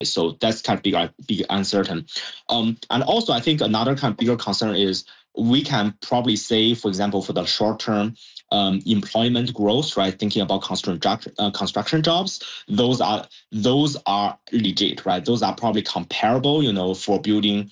So that's kind of big uncertain. And also, I think another kind of bigger concern is we can probably say, for example, for the short term employment growth, right? Thinking about construction jobs, those are legit, right? Those are probably comparable, for building